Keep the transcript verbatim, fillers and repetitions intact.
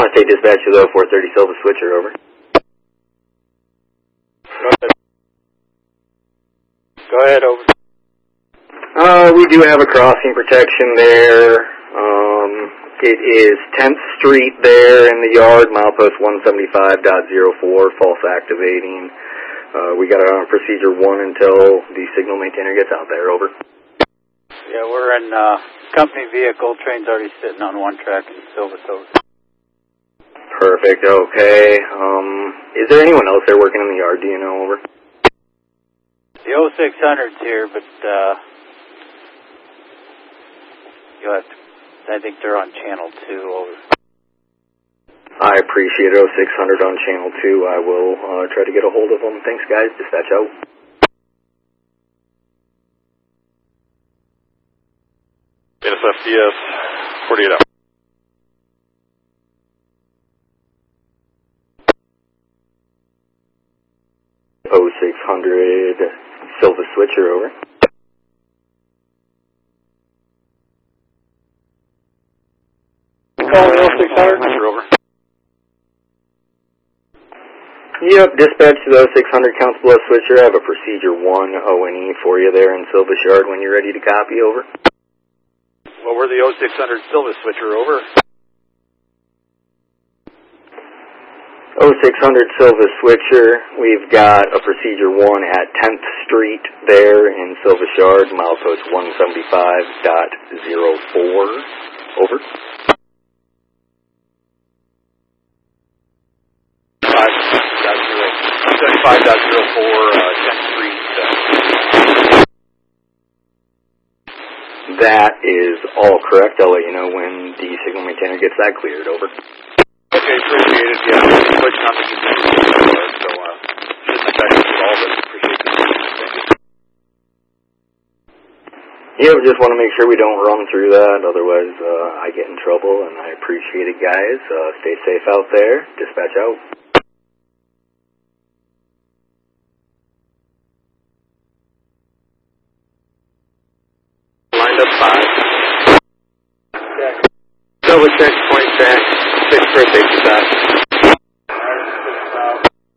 State Dispatch to the four thirty Silva Switcher, over. Go ahead. Go ahead, over. Uh, we do have a crossing protection there. Um, it is tenth Street there in the yard, milepost one seventy-five point oh four, false activating. Uh, we got it on procedure one until the signal maintainer gets out there, over. Yeah, we're in uh, company vehicle. Train's already sitting on one track in Silva, over. Perfect, okay. Um, is there anyone else there working in the yard, do you know, over? The oh six hundred's here, but uh, you'll have to, I think they're on channel two, over. I appreciate it. oh six hundred on channel two. I will uh, try to get a hold of them. Thanks, guys. Dispatch out. N S F D S, forty-eight hours. oh six hundred Silva Switcher, over. Calling oh six hundred. Over. Yep, dispatch to the oh six hundred Constable Switcher. I have a procedure one O and E for you there in Silva Yard when you're ready to copy, over. Well, we're the oh six hundred Silva Switcher, over. oh six hundred Silva Switcher, we've got a procedure one at tenth Street there in Silva Yard, milepost one seventy-five point oh four, over. seventy-five point oh four, uh, tenth Street. Uh. That is all correct. I'll let you know when the signal maintainer gets that cleared, over. Okay, appreciate it. Yeah, we're pushing on the computer, so uh, shouldn't affect us at all, but appreciate the thank you. Yeah, we just want to make sure we don't run through that, otherwise uh, I get in trouble, and I appreciate it, guys. Uh, stay safe out there. Dispatch out. Lined up five. Double check, point check, six for a safety stop.